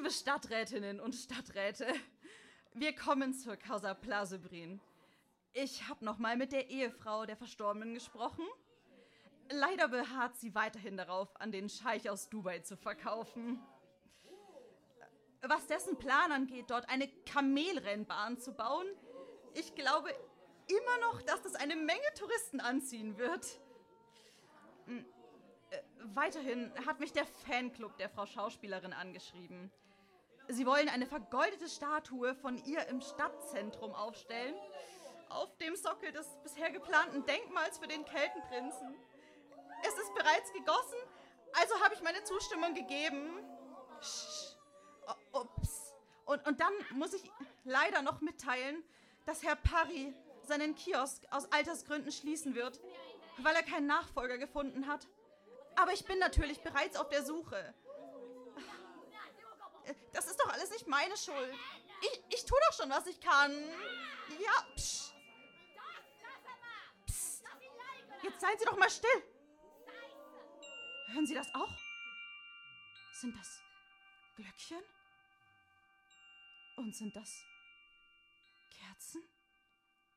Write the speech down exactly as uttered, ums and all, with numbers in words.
Liebe Stadträtinnen und Stadträte, wir kommen zur Causa Plasebrin. Ich habe nochmal mit der Ehefrau der Verstorbenen gesprochen. Leider beharrt sie weiterhin darauf, an den Scheich aus Dubai zu verkaufen. Was dessen Plan angeht, dort eine Kamelrennbahn zu bauen, ich glaube immer noch, dass das eine Menge Touristen anziehen wird. Weiterhin hat mich der Fanclub der Frau Schauspielerin angeschrieben. Sie wollen eine vergoldete Statue von ihr im Stadtzentrum aufstellen, auf dem Sockel des bisher geplanten Denkmals für den Keltenprinzen. Es ist bereits gegossen, also habe ich meine Zustimmung gegeben. Sch, ups. Und, und dann muss ich leider noch mitteilen, dass Herr Parry seinen Kiosk aus Altersgründen schließen wird, weil er keinen Nachfolger gefunden hat. Aber ich bin natürlich bereits auf der Suche. Das ist doch alles nicht meine Schuld. Ich, ich tue doch schon, was ich kann. Ja, psch. Psst. Jetzt seien Sie doch mal still. Hören Sie das auch? Sind das Glöckchen? Und sind das Kerzen?